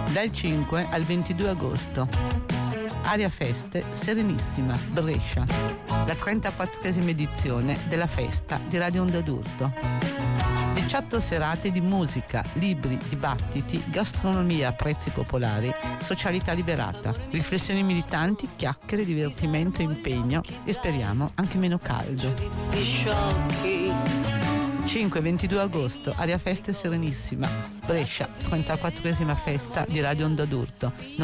Dal 5 al 22 agosto. Aria Feste Serenissima, Brescia. La 34esima edizione della festa di Radio Onda d'Urto. 18 serate di musica, libri, dibattiti, gastronomia a prezzi popolari, socialità liberata, riflessioni militanti, chiacchiere, divertimento, impegno e speriamo anche meno caldo. 5-22 agosto, Aria Feste Serenissima, Brescia, 34esima festa di Radio Onda d'Urto.